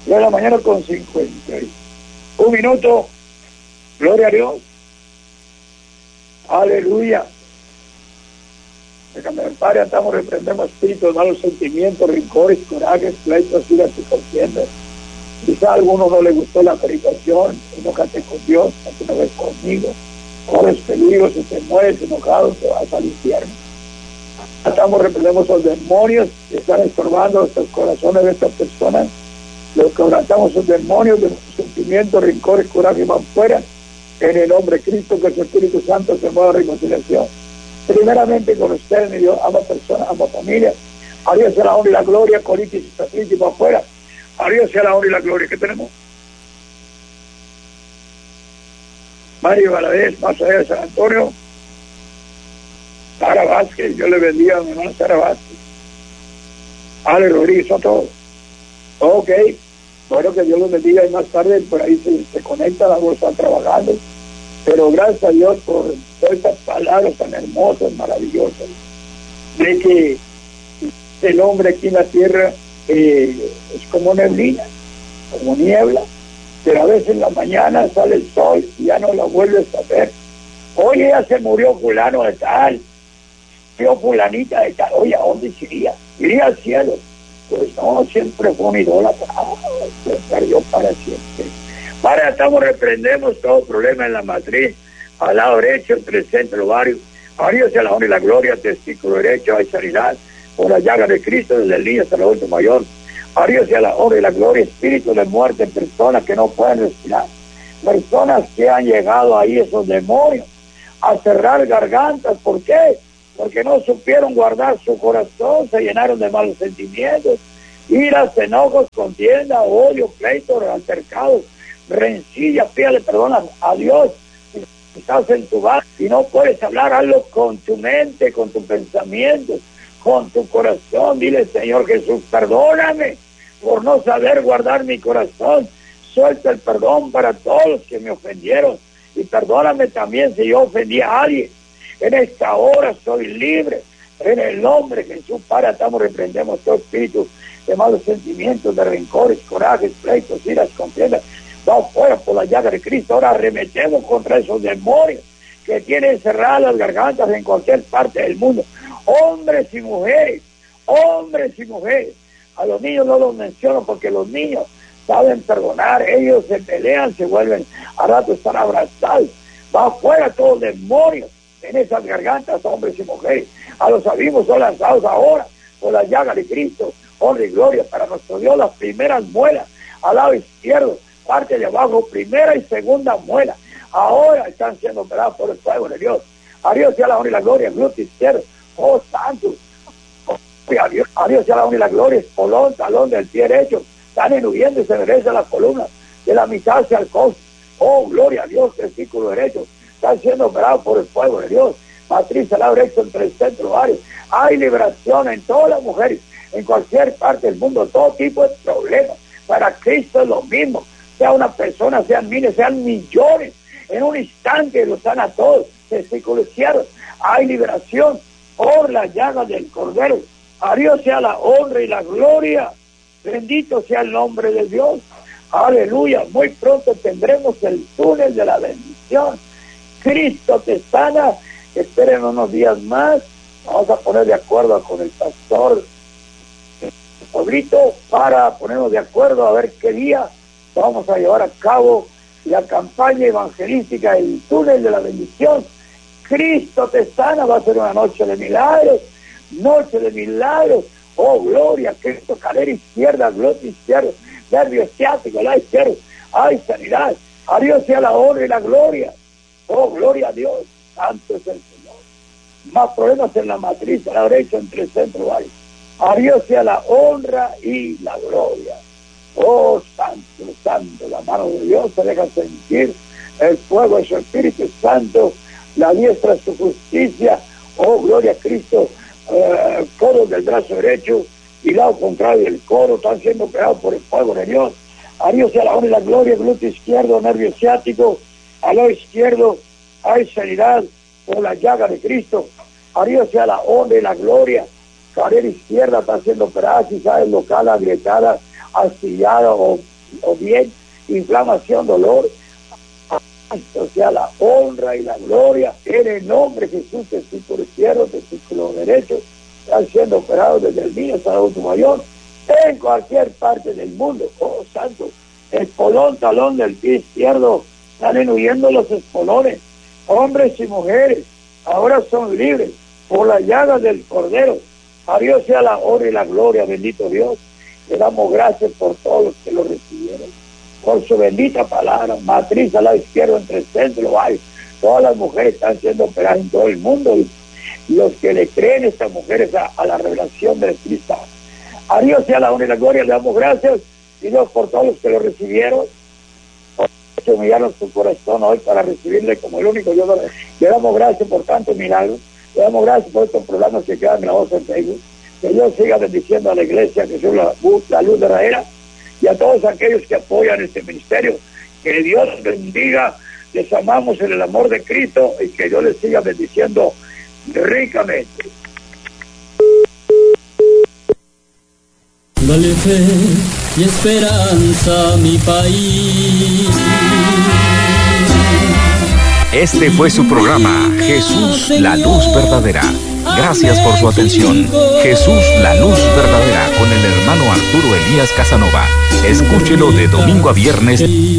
de la mañana con 51 minutos. Gloria a Dios. Aleluya. Padre, estamos, reprendemos espíritus, malos sentimientos, rencores, corajes, pleitos, iras y contiendas. Quizá a alguno no le gustó la predicación, enójate con Dios, no ves conmigo, corres peligros, si te mueres enojado, te vas al infierno. Estamos, reprendemos los demonios que están estorbando nuestros corazones de estas personas, los quebrantamos los demonios de los sentimientos, rencores, corajes van fuera, en el nombre de Cristo, que su Espíritu Santo se mueva a reconciliación. Primeramente con ustedes, mi Dios, ama personas, ama familia. A Dios sea la honra y la gloria, colitis y patritis para afuera. A Dios sea la honra y la gloria. ¿Qué tenemos? Mario Valadez, más allá de San Antonio. Sara Vázquez, yo le bendiga a mi hermana Sara Vázquez. Ale Rodríguez, son todos. Ok, bueno, que Dios los bendiga, y más tarde por ahí se conecta, la voz está trabajando. Pero gracias a Dios por todas estas palabras tan hermosas, maravillosas, de que el hombre aquí en la tierra es como neblina, como niebla, pero a veces en la mañana sale el sol y ya no la vuelves a ver. Oye, ya se murió fulano de tal, murió fulanita de tal, oye, ¿a dónde iría? Iría al cielo. Pues no, siempre fue un idólatra, se perdió para siempre. Para estamos, reprendemos todo problema en la matriz, al lado derecho, entre el centro, ovario. A Dios sea la honra y la gloria, testículo derecho, hay sanidad, por la llaga de Cristo, desde el niño hasta el adulto mayor. A Dios sea la honra y la gloria, espíritu de muerte, personas que no pueden respirar, personas que han llegado ahí, esos demonios, a cerrar gargantas. ¿Por qué? Porque no supieron guardar su corazón, se llenaron de malos sentimientos, iras, enojos, contienda, odio, pleitos, altercados, rencilla. Pídale perdón a Dios. Si estás en tu bar y no puedes hablar, hazlo con tu mente, con tus pensamientos, con tu corazón. Dile: Señor Jesús, perdóname por no saber guardar mi corazón. Suelta el perdón para todos los que me ofendieron, y perdóname también si yo ofendí a alguien. En esta hora soy libre, en el nombre de Jesús. Para estamos, reprendemos todo espíritu de malos sentimientos, de rencores, corajes, pleitos, iras, contiendas. Va fuera por la llaga de Cristo. Ahora arremetemos contra esos demonios que tienen cerradas las gargantas en cualquier parte del mundo. Hombres y mujeres, hombres y mujeres. A los niños no los menciono porque los niños saben perdonar. Ellos se pelean, se vuelven, a rato están abrazados. Va fuera todos los demonios en esas gargantas, hombres y mujeres. A los abismos son lanzados ahora por la llaga de Cristo. Honra y gloria para nuestro Dios. Las primeras muelas al lado izquierdo, parte de abajo, primera y segunda muela, ahora están siendo operadas por el fuego de Dios. A Dios sea la honra y la gloria, glúteo izquierdo, oh santo, a Dios sea la honra y la gloria, espolón, talón del pie derecho, están enhubiendo y se enderezan las columnas de la mitad hacia el costo. Oh, gloria a Dios, testículo derecho, están siendo operados por el fuego de Dios. Matriz al lado derecho, entre el centro ovario. Hay liberación en todas las mujeres, en cualquier parte del mundo, todo tipo de problemas. Para Cristo es lo mismo. Sea una persona, sean miles, sean millones, en un instante los sana a todos. Testículo izquierdo, hay liberación por la llaga del Cordero. A Dios sea la honra y la gloria. Bendito sea el nombre de Dios. Aleluya. Muy pronto tendremos el túnel de la bendición. Cristo te sana. Esperen unos días más. Vamos a poner de acuerdo con el pastor Pablito para ponernos de acuerdo a ver qué día vamos a llevar a cabo la campaña evangelística, el túnel de la bendición. Cristo te sana. Va a ser una noche de milagros, noche de milagros. Oh, gloria, Cristo, cadera izquierda, glúteo izquierdo, nervio ciático, la izquierdo. Hay sanidad. A Dios sea la honra y la gloria. Oh, gloria a Dios. Santo es el Señor. Más problemas en la matriz, a la derecha, entre el centro y varios. A Dios sea la honra y la gloria. Oh, santo, santo, la mano de Dios se deja sentir, el fuego de su Espíritu Santo, la diestra de su justicia. Oh, gloria a Cristo. Codos del brazo derecho y lado contrario del codo están siendo operados por el fuego de Dios. A Dios sea la honra y la gloria. Glúteo izquierdo, nervio ciático, al lado izquierdo hay sanidad por la llaga de Cristo. A Dios sea la honra y la gloria. Cadera izquierda está siendo operada, quizás es local, agrietada, astillada o o bien inflamación, dolor, o sea, la honra y la gloria en el nombre de Jesús, testículo izquierdo, testículo derecho, están siendo operados desde el niño hasta el adulto mayor, en cualquier parte del mundo. Oh, santo, espolón, talón del pie izquierdo, están huyendo los espolones, hombres y mujeres, ahora son libres por la llaga del Cordero. A Dios sea la honra y la gloria, bendito Dios. Le damos gracias por todos los que lo recibieron, por su bendita palabra. Matriz al lado izquierdo, entre el centro, hay. Todas las mujeres están siendo operadas en todo el mundo, y los que le creen a estas mujeres a la revelación de Cristo. A Dios sea la honra y la gloria, le damos gracias, y Dios, por todos los que lo recibieron, que humillaron su corazón hoy para recibirle como el único Dios. Le damos gracias por tantos milagros, le damos gracias por estos programas que quedan grabados en Facebook. Que Dios siga bendiciendo a la iglesia, que es la luz de la era, y a todos aquellos que apoyan este ministerio. Que Dios bendiga, les amamos en el amor de Cristo, y que Dios les siga bendiciendo ricamente. Dale fe y esperanza a mi país. Este fue su programa, Jesús, la luz verdadera. Gracias por su atención. Jesús, la luz verdadera, con el hermano Arturo Elías Casanova. Escúchelo de domingo a viernes.